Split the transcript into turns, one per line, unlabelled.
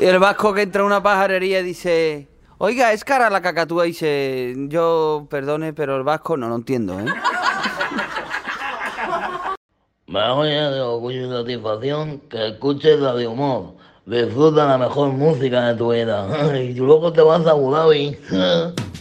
El vasco que entra a una pajarería y dice, oiga, ¿es cara la cacatúa? Y dice, yo, perdone, pero el vasco no lo entiendo, ¿eh?
Me voy de orgullo y satisfacción que escuches la de humor. Disfruta la mejor música de tu vida. Y luego te vas a Abu Dhabi.